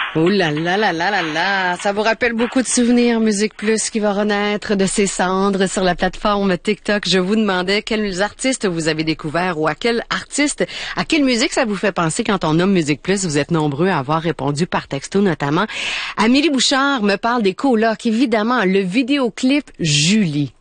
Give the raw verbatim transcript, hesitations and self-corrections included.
Oh là là là là là là, ça vous rappelle beaucoup de souvenirs, Musique Plus qui va renaître de ses cendres sur la plateforme TikTok. Je vous demandais quels artistes vous avez découverts ou à quel artiste, à quelle musique ça vous fait penser quand on nomme Musique Plus. Vous êtes nombreux à avoir répondu par texto notamment. Amélie Bouchard me parle des colocs, évidemment, le vidéoclip Julie.